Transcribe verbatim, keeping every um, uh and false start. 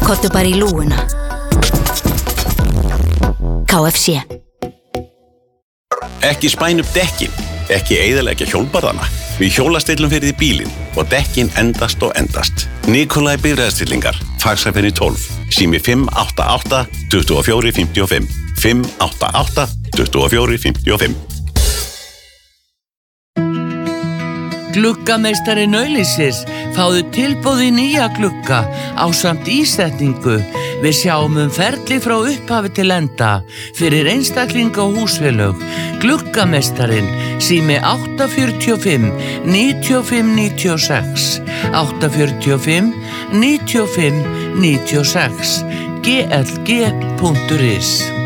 Komdu bara í lúguna. K F C. Ekki spæn upp dekkin, ekki eyðileggja hjólbarðana. Við hjólastillum fyrir því bílinn og dekkin endast og endast. Nikolai bifreiðastillingar, Faxaferði tólf, sími fimm átta átta, tvö fjögur fimm fimm, fimm átta átta, tvö fjögur fimm fimm. Gluggameistari Nauðlýsis, fáðu tilboð í nýja glugga ásamt ísetningu. Við sjáum um ferli frá upphafi til enda fyrir einstaklinga og húsfélög. Gluggameistarinn, sími átta fjögur fimm, níu fimm níu sex, átta fjögur fimm, níu fimm níu sex, g l g punktur is.